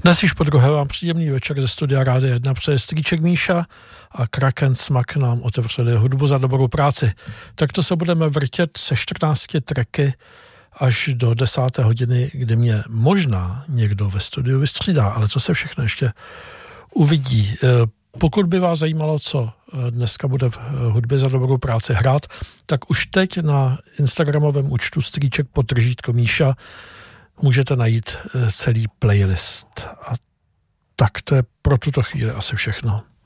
Dnes již po druhé vám příjemný večer ze studia Rádia 1 přeje strýček Míša a Kraken Smak nám otevřeli hudbu za dobrou práci. Takto se budeme vrtět se 14 tracky až do 10. hodiny, kdy mě možná někdo ve studiu vystřídá, ale co se všechno ještě uvidí. Pokud by vás zajímalo, co dneska bude v hudbě za dobrou práci hrát, tak už teď na instagramovém účtu strýček_Míša můžete najít celý playlist. A tak to je pro tuto chvíli asi všechno.